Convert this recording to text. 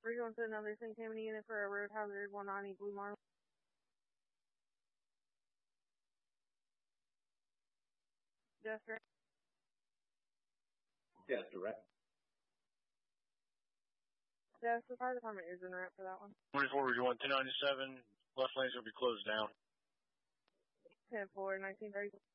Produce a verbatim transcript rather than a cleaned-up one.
We're going to another thing, Tammany unit for a road hazard one ninety Blue Marlin. Yes, sir. Yes, direct. Yes, the fire department is in route for that one. twenty-four, we're going ten ninety-seven. Left lane's going to be closed down. ten four, nineteen thirty.